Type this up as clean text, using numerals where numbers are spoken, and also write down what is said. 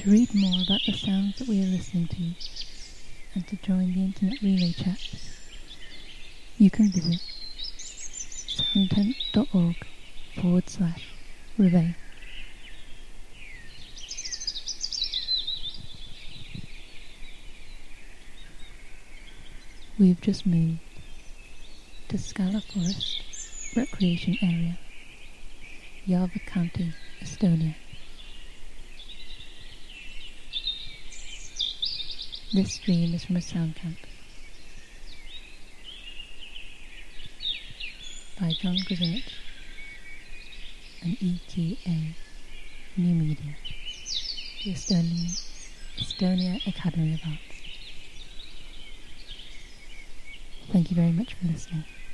To read more about the sounds that we are listening to and to join the internet relay chat, you can visit soundtent.org/Reveille. We've just moved to Scala Forest Recreation Area, Järva County, Estonia. This stream is from a sound camp by John Grzinich and ETA New Media, the Estonia Academy of Arts. Thank you very much for listening.